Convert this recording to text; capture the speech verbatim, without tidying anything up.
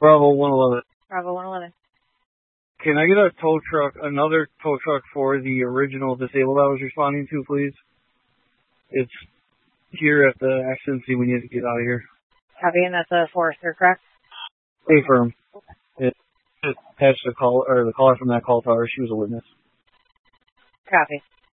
Bravo one eleven. Bravo one eleven. Can I get a tow truck, another tow truck for the original disabled I was responding to, please? It's here at the accident scene. We need to get out of here. Copy, and that's a Forester, correct? Stay firm. It, it attached the call, or the caller from that call tower. She was a witness. Copy.